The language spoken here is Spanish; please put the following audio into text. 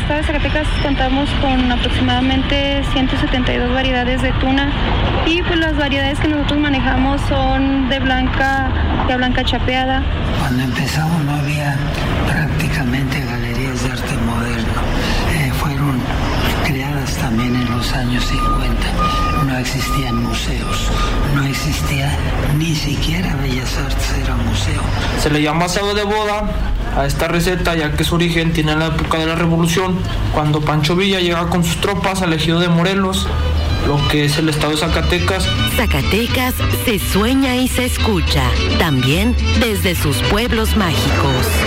estado de Zacatecas contamos con aproximadamente 172 variedades de tuna y pues las variedades que nosotros manejamos son de blanca chapeada. Cuando empezamos no había prácticamente galerías de arte moderno. Fueron creadas también en los años 50. No existían museos, no existía ni siquiera Bellas Artes, era museo. Se le llama asado de boda a esta receta ya que su origen tiene en la época de la Revolución, cuando Pancho Villa llega con sus tropas al ejido de Morelos, lo que es el estado de Zacatecas. Zacatecas se sueña y se escucha, también desde sus pueblos mágicos.